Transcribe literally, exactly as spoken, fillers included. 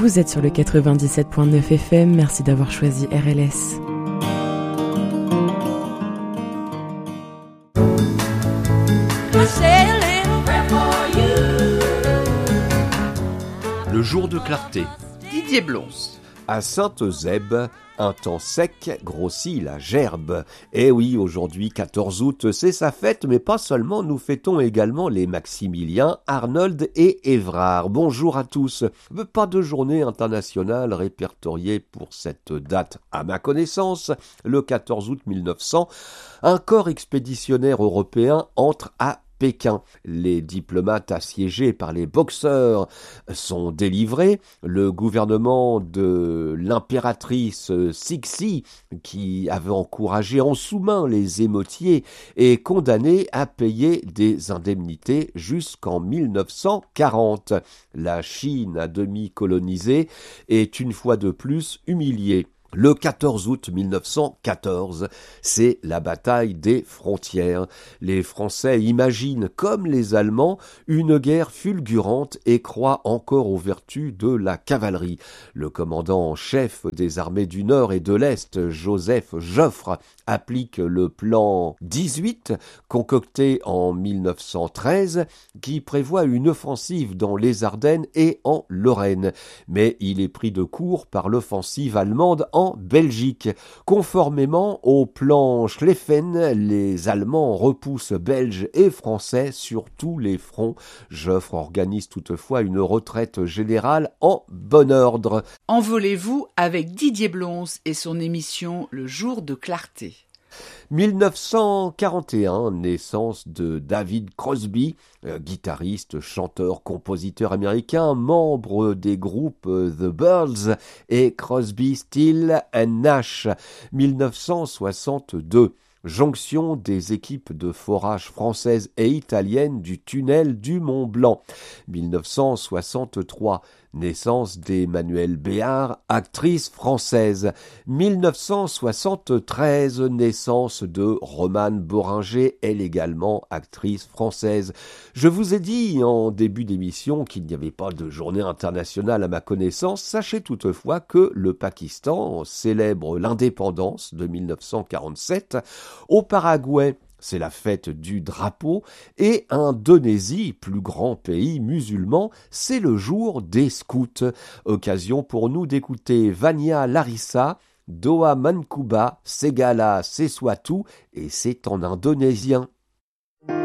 Vous êtes sur le quatre-vingt-dix-sept point neuf F M, merci d'avoir choisi R L S. Le jour de clarté, Didier Blons. À Sainte-Eusèbe, un temps sec grossit la gerbe. Eh oui, aujourd'hui, quatorze août, c'est sa fête, mais pas seulement, nous fêtons également les Maximiliens, Arnold et Évrard. Bonjour à tous. Pas de journée internationale répertoriée pour cette date. À ma connaissance, le quatorze août mille neuf cents, un corps expéditionnaire européen entre à Pékin. Les diplomates assiégés par les boxeurs sont délivrés. Le gouvernement de l'impératrice Cixi, qui avait encouragé en sous-main les émeutiers, est condamné à payer des indemnités jusqu'en mille neuf cent quarante. La Chine, à demi colonisée, est une fois de plus humiliée. Le quatorze août mille neuf cent quatorze, c'est la bataille des frontières. Les Français imaginent, comme les Allemands, une guerre fulgurante et croient encore aux vertus de la cavalerie. Le commandant en chef des armées du Nord et de l'Est, Joseph Joffre, applique le plan dix-huit, concocté en mille neuf cent treize, qui prévoit une offensive dans les Ardennes et en Lorraine. Mais il est pris de court par l'offensive allemande en Belgique. Conformément au plan Schlieffen, les Allemands repoussent Belges et Français sur tous les fronts. Joffre organise toutefois une retraite générale en bon ordre. Envolez-vous avec Didier Blons et son émission Le jour de clarté. mille neuf cent quarante et un, naissance de David Crosby, euh, guitariste, chanteur, compositeur américain, membre des groupes euh, The Byrds et Crosby, Still and Nash. mille neuf cent soixante-deux. Jonction des équipes de forage françaises et italiennes du tunnel du Mont Blanc. mille neuf cent soixante-trois. Naissance d'Emmanuelle Béard, actrice française. mille neuf cent soixante-treize, naissance de Romane Boringer, elle également actrice française. Je vous ai dit en début d'émission qu'il n'y avait pas de journée internationale à ma connaissance. Sachez toutefois que le Pakistan célèbre l'indépendance de mille neuf cent quarante-sept. Au Paraguay, c'est la fête du drapeau, et Indonésie, plus grand pays musulman, c'est le jour des scouts. Occasion pour nous d'écouter Vania Larissa, Doa Mankuba, Segala Sesuatu, et c'est en indonésien.